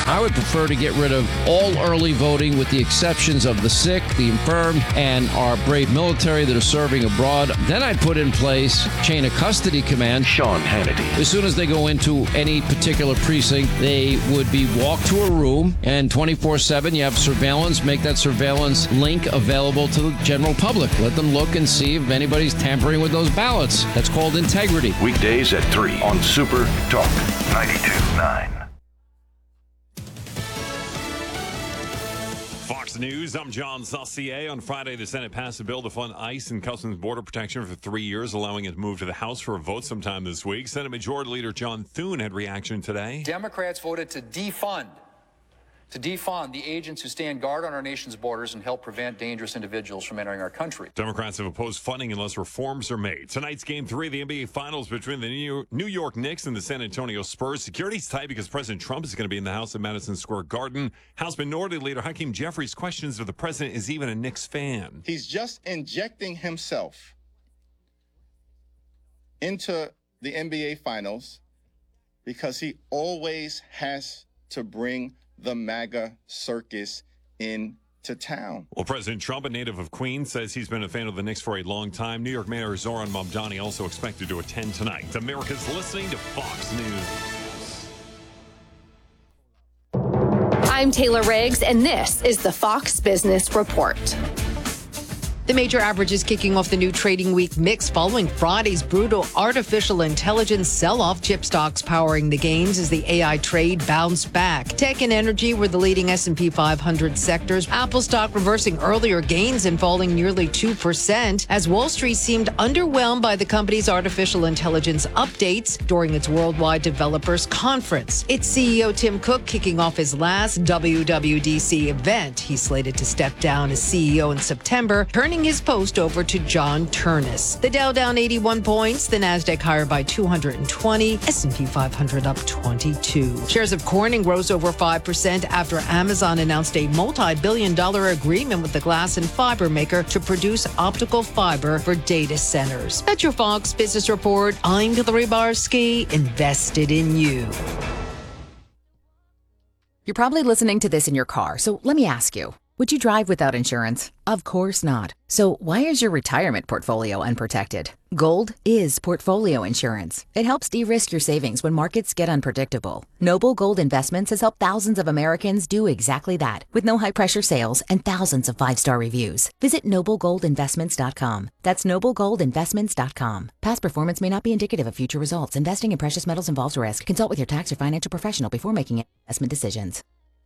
I would prefer to get rid of all early voting with the exceptions of the sick, the infirm, and our brave military that are serving abroad. Then I'd put in place chain of custody command. Sean Hannity. As soon as they go into any particular precinct, they would be walked to a room, and 24/7 you have surveillance. Make that surveillance link available to the general public. Let them look and see if anybody's tampering with those ballots. That's called integrity. Weekdays at 3 on Super Talk 92.9. Fox News, I'm John Saucier. On Friday, the Senate passed a bill to fund ICE and Customs Border Protection for 3 years, allowing it to move to the House for a vote sometime this week. Senate Majority Leader John Thune had reaction today. Democrats voted to defund the agents who stand guard on our nation's borders and help prevent dangerous individuals from entering our country. Democrats have opposed funding unless reforms are made. Tonight's Game 3 of the NBA Finals between the New York Knicks and the San Antonio Spurs. Security's tight because President Trump is going to be in the House at Madison Square Garden. House Minority Leader Hakeem Jeffries questions if the president is even a Knicks fan. He's just injecting himself into the NBA Finals because he always has to bring the MAGA circus into town. Well, President Trump, a native of Queens, says he's been a fan of the Knicks for a long time. New York Mayor Zoran Mamdani also expected to attend tonight. America's listening to Fox News. I'm Taylor Riggs, and this is the Fox Business Report. The major averages kicking off the new trading week mix following Friday's brutal artificial intelligence sell-off. Chip stocks powering the gains as the AI trade bounced back. Tech and energy were the leading S&P 500 sectors. Apple stock reversing earlier gains and falling nearly 2% as Wall Street seemed underwhelmed by the company's artificial intelligence updates during its Worldwide Developers Conference. Its CEO Tim Cook kicking off his last WWDC event. He's slated to step down as CEO in September, turning his post over to John Turnus. The Dow down 81 points, the Nasdaq higher by 220, S&P 500 up 22. Shares of Corning rose over 5% after Amazon announced a multi-billion-dollar agreement with the glass and fiber maker to produce optical fiber for data centers. That's your Fox Business Report. I'm Hillary Barsky, invested in you. You're probably listening to this in your car, so let me ask you. Would you drive without insurance? Of course not. So why is your retirement portfolio unprotected? Gold is portfolio insurance. It helps de-risk your savings when markets get unpredictable. Noble Gold Investments has helped thousands of Americans do exactly that, with no high-pressure sales and thousands of 5-star reviews. Visit noblegoldinvestments.com. That's noblegoldinvestments.com. Past performance may not be indicative of future results. Investing in precious metals involves risk. Consult with your tax or financial professional before making investment decisions.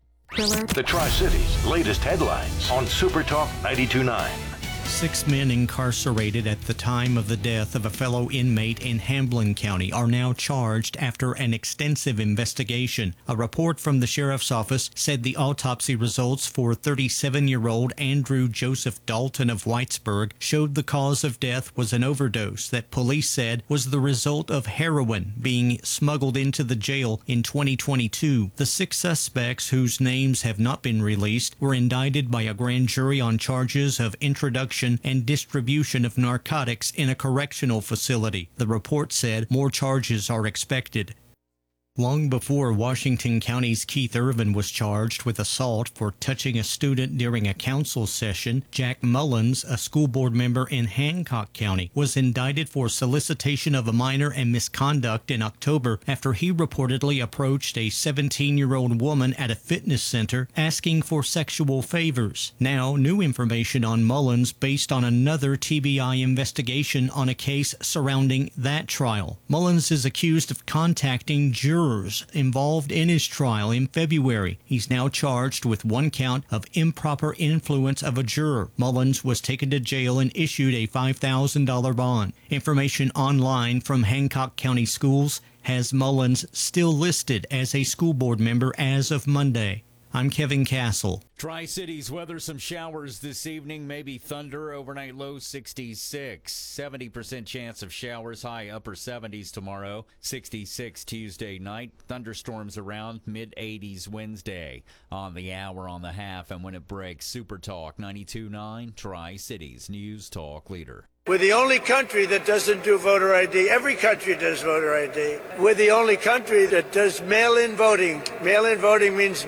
The Tri-Cities latest headlines on Super Talk 92.9. 6 men incarcerated at the time of the death of a fellow inmate in Hamblin County are now charged after an extensive investigation. A report from the sheriff's office said the autopsy results for 37-year-old Andrew Joseph Dalton of Whitesburg showed the cause of death was an overdose that police said was the result of heroin being smuggled into the jail in 2022. The 6 suspects, whose names have not been released, were indicted by a grand jury on charges of introduction and distribution of narcotics in a correctional facility. The report said more charges are expected. Long before Washington County's Keith Irvin was charged with assault for touching a student during a council session, Jack Mullins, a school board member in Hancock County, was indicted for solicitation of a minor and misconduct in October after he reportedly approached a 17-year-old woman at a fitness center asking for sexual favors. Now, new information on Mullins based on another TBI investigation on a case surrounding that trial. Mullins is accused of contacting jurors involved in his trial in February. He's now charged with 1 count of improper influence of a juror. Mullins was taken to jail and issued a $5,000 bond. Information online from Hancock County Schools has Mullins still listed as a school board member as of Monday. I'm Kevin Castle. Tri-Cities weather, some showers this evening, maybe thunder, overnight low 66. 70% chance of showers, high upper 70s tomorrow. 66 Tuesday night. Thunderstorms around, mid-80s Wednesday. On the hour, on the half, and when it breaks, Super Talk 92.9, Tri-Cities News Talk Leader. We're the only country that doesn't do voter ID. Every country does voter ID. We're the only country that does mail-in voting. Mail-in voting means